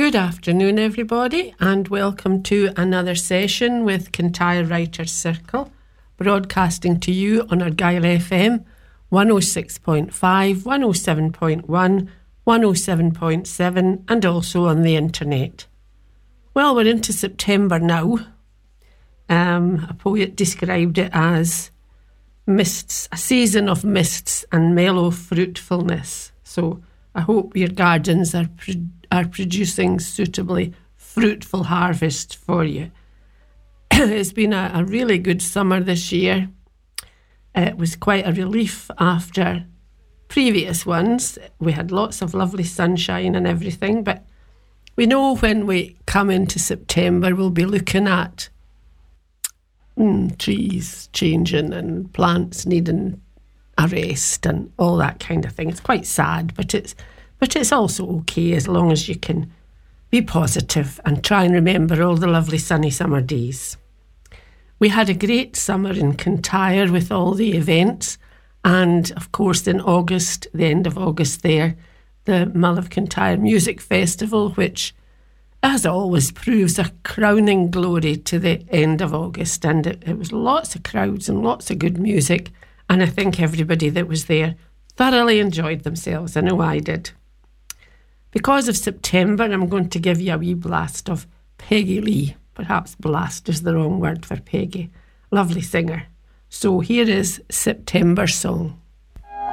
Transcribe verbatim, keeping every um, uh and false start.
Good afternoon, everybody, and welcome to another session with Kintyre Writers Circle, broadcasting to you on Argyll F M, one oh six point five, one oh seven point one, one oh seven point seven, and also on the internet. Well, we're into September now. Um, a poet described it as mists, a season of mists and mellow fruitfulness. So I hope your gardens are pro- are producing suitably fruitful harvest for you. It's been a, a really good summer this year. It was quite a relief after previous ones. We had lots of lovely sunshine and everything, but we know when we come into September, we'll be looking at mm, trees changing and plants needing a rest and all that kind of thing. It's quite sad, but it's but it's also okay as long as you can be positive and try and remember all the lovely sunny summer days. We had a great summer in Kintyre with all the events, and of course in August, the end of August there, the Mull of Kintyre Music Festival, which as always proves a crowning glory to the end of August, and it, it was lots of crowds and lots of good music, and I think everybody that was there thoroughly enjoyed themselves. I know I did. Because of September, I'm going to give you a wee blast of Peggy Lee. Perhaps blast is the wrong word for Peggy. Lovely singer. So here is September Song.